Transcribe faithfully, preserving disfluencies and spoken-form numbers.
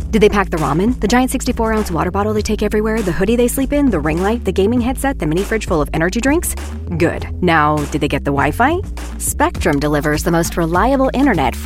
Did they pack the ramen, the giant sixty-four ounce water bottle they take everywhere, the hoodie they sleep in, the ring light, the gaming headset, the mini fridge full of energy drinks? Good. Now, did they get the Wi-Fi? Spectrum delivers the most reliable internet